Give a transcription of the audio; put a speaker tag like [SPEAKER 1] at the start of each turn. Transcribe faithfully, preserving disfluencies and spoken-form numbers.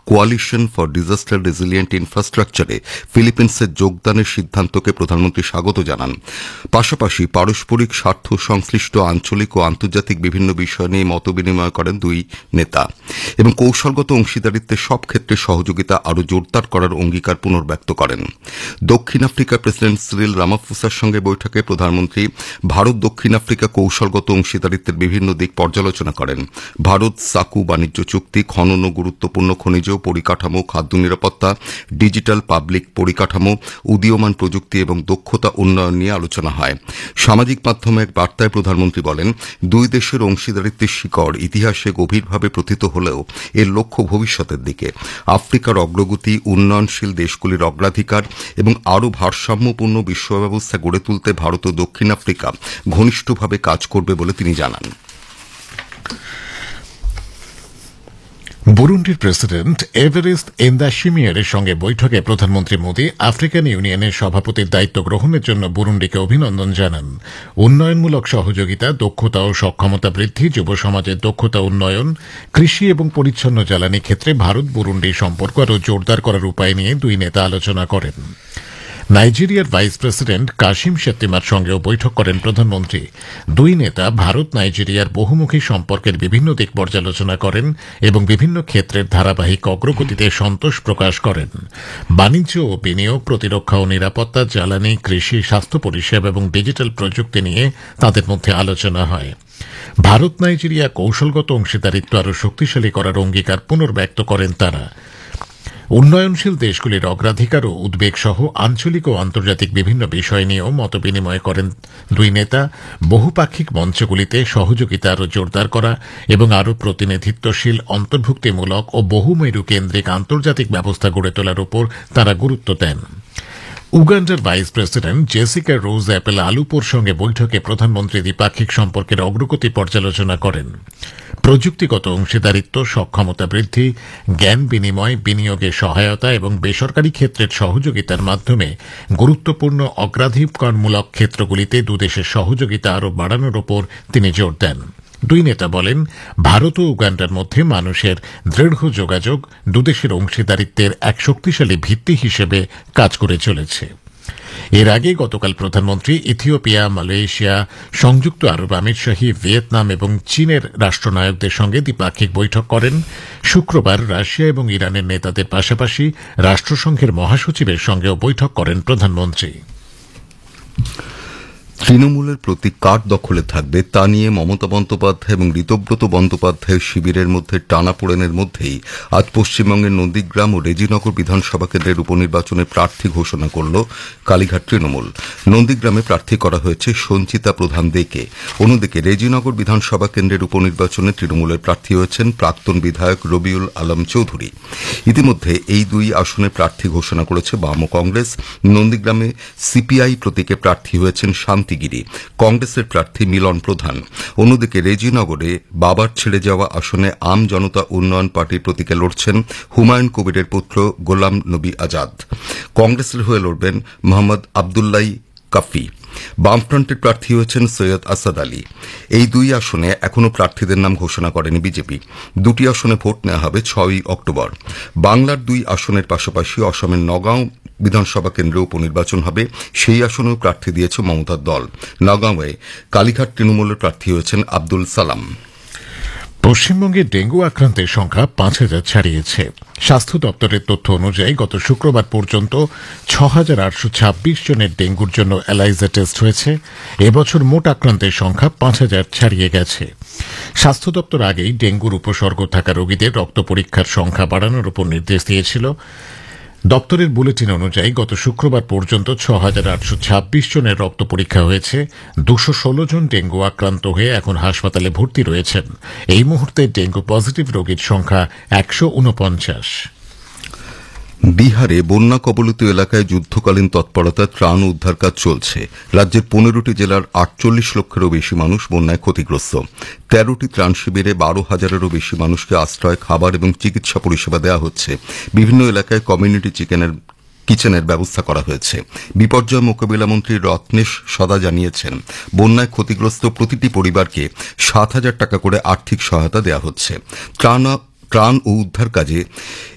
[SPEAKER 1] Coalition for disaster resilient ইনফ্রাস্ট্রাকচারে ফিলিপিন্সের যোগদানের সিদ্ধান্তকে প্রধানমন্ত্রী স্বাগত জানান। পাশাপাশি পারস্পরিক স্বার্থ সংশ্লিষ্ট আঞ্চলিক ও আন্তর্জাতিক বিভিন্ন বিষয় নিয়ে মতবিনিময় করেন দুই নেতা এবং কৌশলগত অংশীদারিত্বের সব ক্ষেত্রে সহযোগিতা আরও জোরদার করার অঙ্গীকার পুনর্ব্যক্ত করেন। দক্ষিণ আফ্রিকার প্রেসিডেন্ট সিরিল রামাফোসার সঙ্গে বৈঠকে প্রধানমন্ত্রী ভারত দক্ষিণ আফ্রিকা কৌশলগত অংশীদারিত্বের বিভিন্ন দিক পর্যালোচনা করেন। ভারত সাকু বাণিজ্য চুক্তি, খনন ও গুরুত্বপূর্ণ খনিজ পরিকাঠামো, খাদ্য নিরাপত্তা, ডিজিটাল পাবলিক পরিকাঠামো, উদীয়মান প্রযুক্তি এবং দক্ষতা উন্নয়ন নিয়ে আলোচনা হয়। সামাজিক মাধ্যমে এক বার্তায় প্রধানমন্ত্রী বলেন, দুই দেশের অংশীদারিত্বের শিকড় ইতিহাসে গভীরভাবে প্রথিত হলেও এর লক্ষ্য ভবিষ্যতের দিকে। আফ্রিকার অগ্রগতি, উন্নয়নশীল দেশগুলির অগ্রাধিকার এবং আরও ভারসাম্যপূর্ণ বিশ্ব ব্যবস্থা গড়ে তুলতে ভারত ও দক্ষিণ আফ্রিকা ঘনিষ্ঠভাবে কাজ করবে বলে তিনি জানান।
[SPEAKER 2] বুরুন্ডির প্রেসিডেন্ট এভারিস্ট ইন্দাশিমিয়ারের সঙ্গে বৈঠকে প্রধানমন্ত্রী মোদী আফ্রিকান ইউনিয়নের সভাপতির দায়িত্ব গ্রহণের জন্য বুরুন্ডিকে অভিনন্দন জানান। উন্নয়নমূলক সহযোগিতা, দক্ষতা ও সক্ষমতা বৃদ্ধি, যুব সমাজের দক্ষতা উন্নয়ন, কৃষি এবং পরিচ্ছন্ন জ্বালানি ক্ষেত্রে ভারত বুরুন্ডি সম্পর্ক আরও জোরদার করার উপায় নিয়ে দুই নেতা আলোচনা করেন। নাইজেরিয়ার ভাইস প্রেসিডেন্ট কাশিম শেত্তিমার সঙ্গেও বৈঠক করেন প্রধানমন্ত্রী। দুই নেতা ভারত নাইজেরিয়ার বহুমুখী সম্পর্কের বিভিন্ন দিক পর্যালোচনা করেন এবং বিভিন্ন ক্ষেত্রের ধারাবাহিক অগ্রগতিতে সন্তোষ প্রকাশ করেন। বাণিজ্য ও বিনিয়োগ, প্রতিরক্ষা ও নিরাপত্তা, জ্বালানি, কৃষি, স্বাস্থ্য পরিষেবা এবং ডিজিটাল প্রযুক্তি নিয়ে তাদের মধ্যে আলোচনা হয়। ভারত নাইজেরিয়া কৌশলগত অংশীদারিত্ব আরও শক্তিশালী করার অঙ্গীকার পুনর্ব্যক্ত করেন তারা। উন্নয়নশীল দেশগুলির অগ্রাধিকার ও উদ্বেগ সহ আঞ্চলিক ও আন্তর্জাতিক বিভিন্ন বিষয় নিয়েও মতবিনিময় করেন দুই নেতা। বহুপাক্ষিক মঞ্চগুলিতে সহযোগিতা আরও জোরদার করা এবং আরও প্রতিনিধিত্বশীল, অন্তর্ভুক্তিমূলক ও বহুমেরু কেন্দ্রিক আন্তর্জাতিক ব্যবস্থা গড়ে তোলার উপর তারা গুরুত্ব দেন। উগান্ডার ভাইস প্রেসিডেন্ট জেসিকা রোজ অ্যাপেল আলুপোর সঙ্গে বৈঠকে প্রধানমন্ত্রী দ্বিপাক্ষিক সম্পর্কের অগ্রগতি পর্যালোচনা করেন। প্রযুক্তিগত অংশীদারিত্ব, সক্ষমতা বৃদ্ধি, জ্ঞান বিনিময়, বিনিয়োগে সহায়তা এবং বেসরকারি ক্ষেত্রের সহযোগিতার মাধ্যমে গুরুত্বপূর্ণ অগ্রাধিকারমূলক ক্ষেত্রগুলিতে দুদেশের সহযোগিতা আরও বাড়ানোর ওপর তিনি জোর দেন। দুই নেতা বলেন, ভারত ও উগান্ডার মধ্যে মানুষের দৃঢ় যোগাযোগ দুদেশের অংশীদারিত্বের এক শক্তিশালী ভিত্তি হিসেবে কাজ করে চলেছে। এর আগে গতকাল প্রধানমন্ত্রী ইথিওপিয়া, মালয়েশিয়া, সংযুক্ত আরব আমিরশাহী, ভিয়েতনাম এবং চীনের রাষ্ট্রনায়কদের সঙ্গে দ্বিপাক্ষিক বৈঠক করেন। শুক্রবার রাশিয়া এবং ইরানের নেতাদের পাশাপাশি রাষ্ট্রসংঘের মহাসচিবের সঙ্গেও বৈঠক করেন প্রধানমন্ত্রী।
[SPEAKER 1] তৃণমূলের প্রতি কার দখলে থাকবে তা নিয়ে মমতা বন্দ্যোপাধ্যায় এবং ঋতব্রত বন্দ্যোপাধ্যায়ের শিবিরের মধ্যে টানাপোড়েনের মধ্যেই আজ পশ্চিমবঙ্গের নন্দীগ্রাম ও রেজিনগর বিধানসভা কেন্দ্রের উপনির্বাচনে প্রার্থী ঘোষণা করল কালীঘাট তৃণমূল। নন্দীগ্রামে প্রার্থী করা হয়েছে সঞ্চিতা প্রধান দেকে। অন্যদিকে রেজিনগর বিধানসভা কেন্দ্রের উপনির্বাচনে তৃণমূলের প্রার্থী হয়েছেন প্রাক্তন বিধায়ক রবিউল আলম চৌধুরী। ইতিমধ্যে এই দুই আসনে প্রার্থী ঘোষণা করেছে বাম কংগ্রেস। নন্দীগ্রামে সিপিআই প্রতীকে প্রার্থী হয়েছেন শান্তি গিরি, কংগ্রেসের প্রার্থী মিলন প্রধান। অন্যদিকে রেজিনগরে বাবার ছেড়ে যাওয়া আসনে আম জনতা উন্নয়ন পার্টির প্রতীকে লড়ছেন হুমায়ুন কবিরের পুত্র গোলাম নবী আজাদ। কংগ্রেসের হয়ে লড়বেন মোহাম্মদ আবদুল্লাহ কাফি। বামফ্রন্টের প্রার্থী হয়েছেন সৈয়দ আসাদ আলী। এই দুই আসনে এখনও প্রার্থীদের নাম ঘোষণা করেনি বিজেপি। দুটি আসনে ভোট নেওয়া হবে ছয়ই অক্টোবর। বাংলার দুই আসনের পাশাপাশি অসমের নগাঁও বিধানসভা কেন্দ্রে উপনির্বাচন হবে, সেই আসনেও প্রার্থী দিয়েছে মমতার দল। নগাঁওয়ে কালীঘাট তৃণমূলের প্রার্থী হয়েছেন আব্দুল সালাম।
[SPEAKER 2] পশ্চিমবঙ্গে ডেঙ্গু আক্রান্তের সংখ্যা পাঁচ হাজার ছাড়িয়েছে। স্বাস্থ্য দপ্তরের তথ্য অনুযায়ী গত শুক্রবার পর্যন্ত ছ হাজার আটশো ছাব্বিশ জনের ডেঙ্গুর জন্য এলাইজা টেস্ট হয়েছে। এবছর মোট আক্রান্তের সংখ্যা পাঁচ হাজার ছাড়িয়ে গেছে। স্বাস্থ্য দপ্তর আগেই ডেঙ্গুর উপসর্গ থাকা রোগীদের রক্ত পরীক্ষার সংখ্যা বাড়ানোর উপর নির্দেশ দিয়েছিল। দপ্তরের বুলেটিন অনুযায়ী গত শুক্রবার পর্যন্ত ছ হাজার আটশো ছাব্বিশ জনের রক্ত পরীক্ষা হয়েছে। দুশো ষোলো জন ডেঙ্গু আক্রান্ত হয়ে এখন হাসপাতালে ভর্তি রয়েছেন। এই মুহূর্তে ডেঙ্গু পজিটিভ রোগীর সংখ্যা একশো উনপঞ্চাশ।
[SPEAKER 1] বিহারে বন্যা কবলিত এলাকায় যুদ্ধকালীন তৎপরতা ত্রাণ উদ্ধার কাজ চলছে। রাজ্যের পনেরোটি জেলার আটচল্লিশ লক্ষেরও বেশি মানুষ বন্যায় ক্ষতিগ্রস্ত। তেরোটি ত্রাণ শিবিরে বারো হাজারেরও বেশি মানুষকে আশ্রয়, খাবার এবং চিকিৎসা পরিষেবা দেওয়া হচ্ছে। বিভিন্ন এলাকায় কমিউনিটি চিকেনের কিচেনের ব্যবস্থা করা হয়েছে। বিপর্যয় মোকাবিলা মন্ত্রী রত্নেশ সদা জানিয়েছেন, বন্যায় ক্ষতিগ্রস্ত প্রতিটি পরিবারকে সাত হাজার টাকা করে আর্থিক সহায়তা দেওয়া হচ্ছে। ত্রাণ ত্রাণ ও উদ্ধার কাজে